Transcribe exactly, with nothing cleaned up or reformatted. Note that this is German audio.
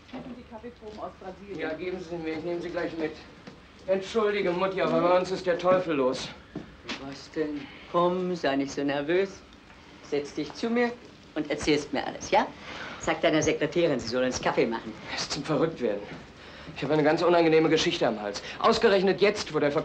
Hätten Sie Kaffeeproben aus Brasilien? Ja, geben Sie mir, ich nehme sie gleich mit. Entschuldige, Mutti, aber bei uns ist der Teufel los. Was denn? Komm, sei nicht so nervös. Setz dich zu mir und erzählst mir alles, ja? Sag deiner Sekretärin, sie soll uns Kaffee machen. Es ist zum Verrücktwerden. Ich habe eine ganz unangenehme Geschichte am Hals. Ausgerechnet jetzt, wo der Ver